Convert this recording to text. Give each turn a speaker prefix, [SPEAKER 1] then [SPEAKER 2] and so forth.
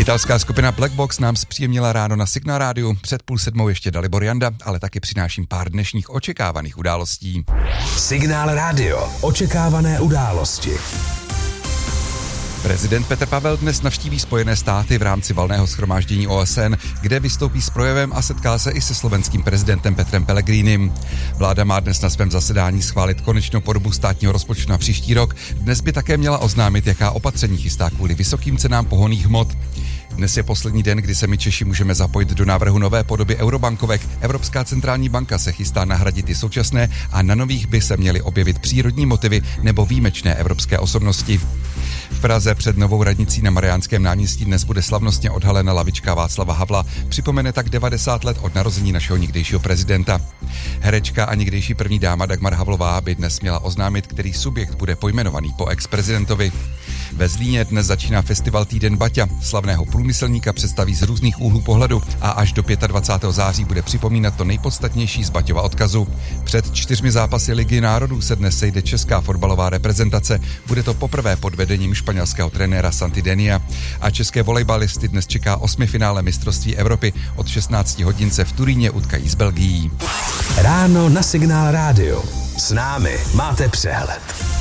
[SPEAKER 1] Italská skupina Black Box nám zpříjemnila ráno na Signál Rádiu. Před 6:30 ještě Dalibor Janda, ale taky přináším pár dnešních očekávaných událostí.
[SPEAKER 2] Signál Rádio. Očekávané události.
[SPEAKER 1] Prezident Petr Pavel dnes navštíví Spojené státy v rámci valného shromáždění OSN, kde vystoupí s projevem a setká se i se slovenským prezidentem Petrem Pellegrinim. Vláda má dnes na svém zasedání schválit konečnou podobu státního rozpočtu na příští rok. Dnes by také měla oznámit, jaká opatření chystá kvůli vysokým cenám pohonných hmot. Dnes je poslední den, kdy se my Češi můžeme zapojit do návrhu nové podoby eurobankovek. Evropská centrální banka se chystá nahradit ty současné a na nových by se měly objevit přírodní motivy nebo výjimečné evropské osobnosti. V Praze před novou radnicí na Mariánském náměstí dnes bude slavnostně odhalena lavička Václava Havla. Připomene tak 90 let od narození našeho někdejšího prezidenta. Herečka a někdejší první dáma Dagmar Havlová by dnes měla oznámit, který subjekt bude pojmenovaný po ex-prezidentovi. Ve Zlíně dnes začíná festival Týden Baťa. Slavného průmyslníka představí z různých úhlů pohledu a až do 25. září bude připomínat to nejpodstatnější z Baťova odkazu. Před 4 zápasy Ligy národů se dnes sejde česká fotbalová reprezentace. Bude to poprvé pod vedením španělského trenéra Santi Denia. A české volejbalisty dnes čeká 8. finále mistrovství Evropy. Od 16 hodin se v Turíně utkají s Belgií.
[SPEAKER 2] Ráno na Signál Rádio. S námi máte přehled.